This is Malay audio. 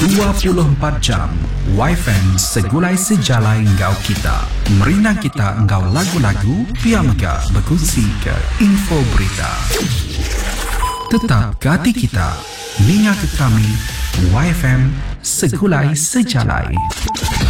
24 jam YFM segulai sejalai engkau kita. Merina kita engkau lagu-lagu, piamga berkongsi ke info berita. Tetap ke hati kita, ninga ke kami, YFM segulai sejalai.